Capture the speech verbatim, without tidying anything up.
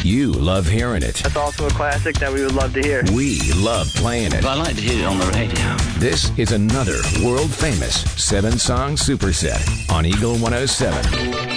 You love hearing it. That's also a classic that we would love to hear. We love playing it. I like to hear it on the radio. This is another world-famous seven-song superset on Eagle one oh seven.